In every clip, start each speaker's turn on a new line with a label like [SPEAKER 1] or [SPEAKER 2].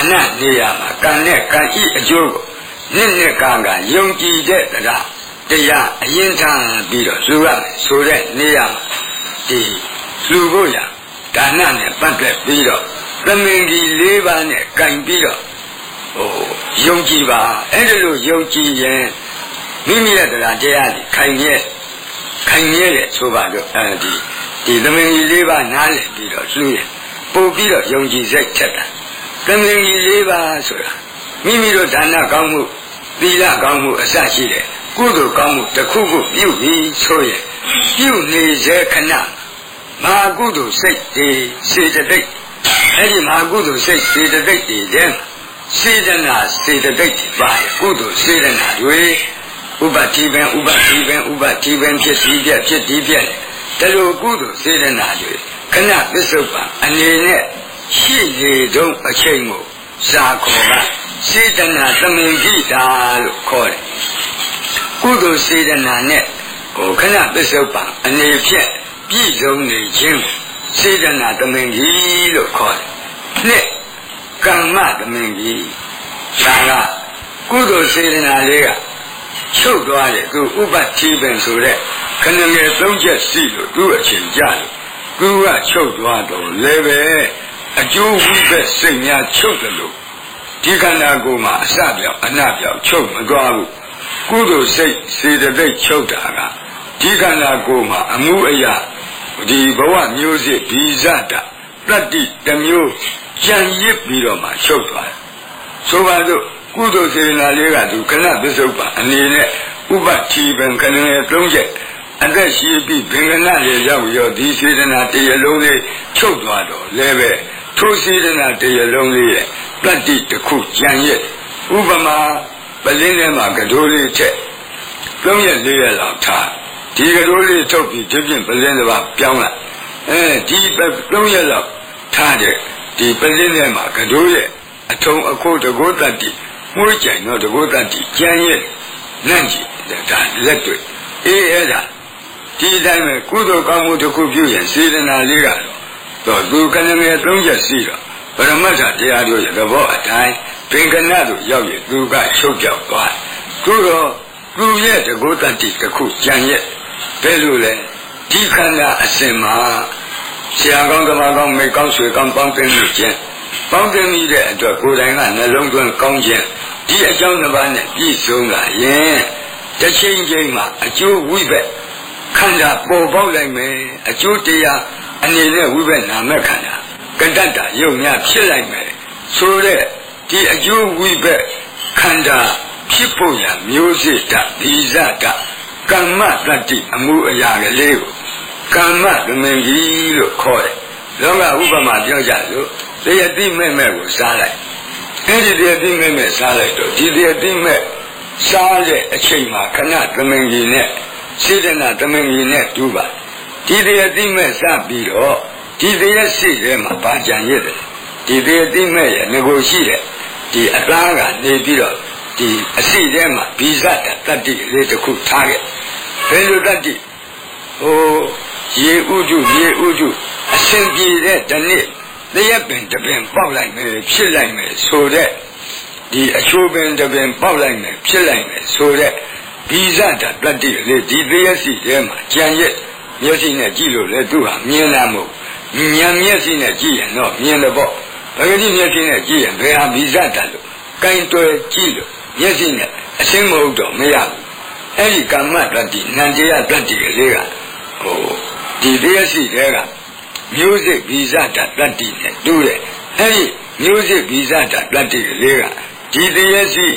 [SPEAKER 1] နနေရမှာကံနဲ့ကံဤအကျိုးကိုနှစ်ကံကယုံကြည်တဲ့တရားအရင်ထားပြီးတော့လူရမယ်ဆိုတဲ့နေရမှာဒီလူဖို့ရဒါနနဲ့ပတ်သက်ပြီးတော့သမင်ကြီး၄ပါးနဲ့ကင်ပြီးတော့ယုံကြည်ပါအဲ့ဒါလို့ယုံကြည်ရင်မိမိရဲ့တရားကြီးခိုင်ရဲ့ဆိုပါတော့ဒီသမင်ကြီး၄ပါးနားလည်ပြီးတော့လူရင်ပို့ပြီးတော့ယုံကြည်စိတ်ထက်တာသမင်ကြီး၄ပါးဆိုတာမိမိတို့ဒါနကောင်းမှုသီလကောင်းမှုအစရှိတယ်ကုသိုလ်ကောင်းမှုတစ်ခုခုပြုပြီးဆိုရင်ပြုနေစေခဏမဟာကုသိုလ်စိတ်တွေစေတသိက်အဲ့ဒီမဟာကုသိုလ်စိတ်စေတသိက်တွေတဲ့စေတနာစေတသိက်တွေပါကုသိုလ်စေတနာတွေဥပတိပင်ဖြစ်စီပြဖြစ်ဒီပြတလူကုသိုလ်စေတနာတွေခဏပစ္စုပန်အနေနဲ့ရှိနေတော့အချိန်ကိုဇာခေါ်ကစေတနာသမင်ကြည့်တာလို့ခေါ်တယ်ကုသိုလ်စေတနာနဲ့ခဏပစ္စုပန်အနေဖြင့်ပြည့်စုံနေခြင်းစေတနာသမင်ကြီးလို့ခေါ်တယ်နှစ်ကမ္မသမင်ကြီးဒါကကုသိုလ်စေတနာလေးကချုပ်သွားတယ်သူဥပတိပင်ဆိုတဲ့ခဏငယ်၃ချက်ရှိလို့သူ့အချိန်ကြာလို့သူကချုပ်သွားတော့လည်းပဲအကျိုးဝိဘက်စိတ်များချုပ်တယ်လို့ဒီခန္ဓာကိုယ်မှာအစပြောက်အနပြောက်ချုပ်မသွားဘူးကုသိုလ်စိတ်စေတသိက်ချုပ်တာကဒီခန္ဓာကိုယ်မှာအမှုအရာဒီဘဝမျိုးစစ်ဘိဇတတတ္တိတစ်မျိုးကြံရစ်ပြီးတော့မှချုပ်သွားတယ်ဆိုပါစို့ကုသိုလ်စေတနာလေးကသူခဏပစ္စုပန်အနေနဲ့ဥပတိပင်ခဏငယ်၃ချက်အသက်ရှိပြီးဘင်္ဂနာလေးရောက်ရောဒီစေတနာတရားလုံးလေးချုပ်သွားတော့လည်းပဲထိုစေတနာတရားလုံးလေးရဲ့တတ္တိတစ်ခုကြံရစ်ဥပမာပလင်းထဲမှာကတိုးလေးထက်၃ရက်၄ရက်လောက်ထားဒီကတိုးလေးထုတ်ပြီးဒီပြင်ပလင်းတစ်ပါးပြောင်းလိုက်ဒီ၃ရက်လောက်ထားတဲ့ဒီပလင်းထဲမှာကတိုးရဲ့အထုံအခိုးတကောတတ္တိမှုကြိုင်တော့တကောတတ္တိကြံရစ်နန့်ကြည့်ဒါလက်တွေ့အဲ့ဒါဒီတိုင်းပဲကုသိုလ်ကောင်းမှုတစ်ခုပြုရင်စေတနာလေးကတော့သူခဏငယ်၃ချက်ရှိတော့ပရမတ္ထတရားတို့ရဲ့သဘောအတိုင်းဘင်္ဂနာတို့ရောက်ရင်သူကချုပ်ပြောက်သွားသူတော့သူရဲ့တကောတတ္တိတစ်ခုကြံရဲ့ဘယ်လိုလဲဒီခန္ဓာအစဉ်မှာဆရာကောင်းဓမ္မကောင်းမိကောင်းဆွေကောင်းပေါင်းသိမှုခြင်းပေါင်းသိမိတဲ့အတွက်ကိုယ်တိုင်ကနှလုံးသွင်းကောင်းခြင်းဒီအကြောင်းတစ်ပါးနဲ့ပြည့်စုံလာရင်တစ်ချိန်ချိန်မှာအကျိုးဝိဘက်ခန္ဓာပေါ်ပေါက်လိုက်မယ်အကျိုးတရားအနေနဲ့ဝိဘက်နာမဲ့ခန္ဓာကတ္တတယုံများဖြစ်လိုက်မယ်ဆိုတဲ့ဒီအကျိုးဝိဘက်ခန္ဓာဖြစ်ဖို့ရမျိုးစေ့တဗိဇတကမ္မတတ္တိအမှုအရာကလေးကိုကမ္မသမင်ကြီးလို့ခေါ်တယ်လောကဥပမာပြောကြလို့တရားတိမဲ့ကိုစားလိုက်အဲ့ဒီတရားတိမဲ့စားလိုက်တော့ဒီတရားတိမဲ့စားတဲ့အချိန်မှာခဏသမင်ကြီးနဲ့စေတနာသမင်ကြီးနဲ့တူပါဒီတရားတိမဲ့စပြီးတော့ဒီတရားရှိထဲမှာဘာကြံရစ်တယ်ဒီတရားတိမဲ့ရဲ့ငကိုရှိတဲ့ဒီအသားကနေပြီးတော့ဒီအရှိထဲမှာဘိဇတတတ္တိလေးတစ်ခုထားခဲ့ဘယ်လိုတတ္တိရေဥဒုအစဉ်ပြေတဲ့တနေ့တရက်ပင်တပင်ပေါက်လိုက်မယ်ဖြစ်လိုက်မယ်ဆိုတဲ့ဒီအချိုးပင်တပင်ပေါက်လိုက်မယ်ဖြစ်လိုက်မယ်ဆိုတဲ့ဘိဇတတတ္တိလေးဒီတရားရှိထဲမှာကြံရက်မျက်စိနဲ့ကြည့်လို့လေသူဟာမြင်လာမို့ဉာဏ်မျက်စိနဲ့ကြည့်ရင်တော့မြင်တယ်ပေါ့ပဂတိမျက်စိနဲ့ကြည့်ရင်ဘယ်ဟာဘိဇတလို့ကိုင်တွယ်ကြည့်လို့မျက်စိနဲ့အရှင်းမဟုတ်တော့မရဘူးအဲ့ဒီကာမတတ္တိနန္တရားတတ္တိကလေးကဒီတရားရှိတဲ့ကမျိုးစစ်ဘိဇတတတ္တိနဲ့တူတယ်အဲ့ဒီမျိုးစစ်ဘိဇတတတ္တိကလေးကဒီတရားရှိ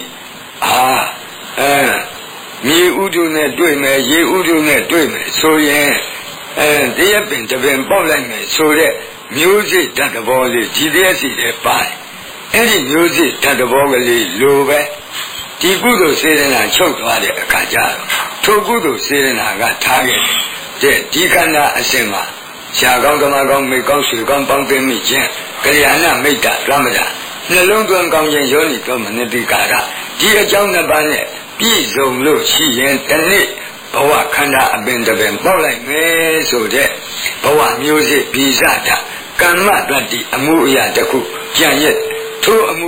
[SPEAKER 1] မြေဥဒုနဲ့တွေ့မယ်ရေဥဒုနဲ့တွေ့မယ်ဆိုရင်တရားပင်တပင်ပေါက်လိုက်မယ်ဆိုတဲ့မျိုးစစ်တတ်ဘောလေးဒီတရားရှိတဲ့ပါတယ်အဲ့ဒီမျိုးစစ်တတ်ဘောကလေးလိုပဲဒီကုသိုလ်စေတနာချုပ်သွားတဲ့အခါကျတော့ထိုကုသိုလ်စေတနာကထားခဲ့တဲ့ဒီခန္ဓာအစဉ်မှာရှားကောင်းဓမ္မကောင်းမိကောင်းဆွေကောင်းပေါင်းသိမိခြင်းကလျာဏမိတ်တဓမ္မတာနှလုံးသွင်းကောင်းခြင်းယောနိသောမနတိကာရဒီအကြောင်းနှစ်ပါးနဲ့ပြည့်စုံလို့ရှိရင်တနေ့ဘဝခန္ဓာအပင်တပင်ပေါက်လိုက်မယ်ဆိုတဲ့ဘဝမျိုးစစ်ဘိဇတကမ္မတတ္တိအမှုအရာတစ်ခုကြံ့ရဲ့ထိုအမှု